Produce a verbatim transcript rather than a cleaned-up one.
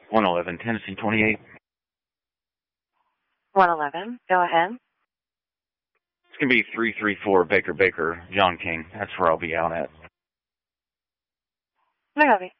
one eleven Tennessee twenty-eight. one eleven, go ahead. It's going to be three three four Baker Baker, John King. That's where I'll be out at. No copy.